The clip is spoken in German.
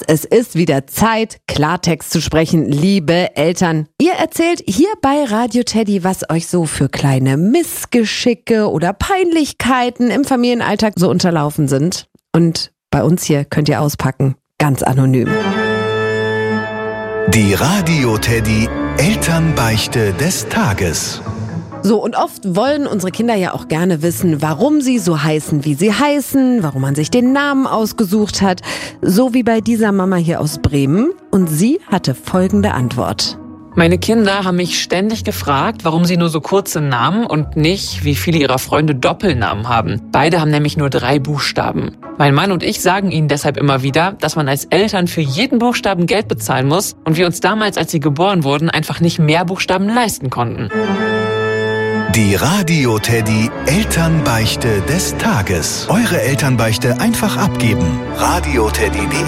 es ist wieder Zeit, Klartext zu sprechen, liebe Eltern. Ihr erzählt hier bei Radio Teddy, was euch so für kleine Missgeschicke oder Peinlichkeiten im Familienalltag so unterlaufen sind. Und bei uns hier könnt ihr auspacken, ganz anonym. Die Radio Teddy Elternbeichte des Tages. So, und oft wollen unsere Kinder ja auch gerne wissen, warum sie so heißen, wie sie heißen, warum man sich den Namen ausgesucht hat. So wie bei dieser Mama hier aus Bremen. Und sie hatte folgende Antwort. Meine Kinder haben mich ständig gefragt, warum sie nur so kurze Namen und nicht, wie viele ihrer Freunde, Doppelnamen haben. Beide haben nämlich nur 3 Buchstaben. Mein Mann und ich sagen ihnen deshalb immer wieder, dass man als Eltern für jeden Buchstaben Geld bezahlen muss und wir uns damals, als sie geboren wurden, einfach nicht mehr Buchstaben leisten konnten. Die Radio Teddy Elternbeichte des Tages. Eure Elternbeichte einfach abgeben. radioteddy.de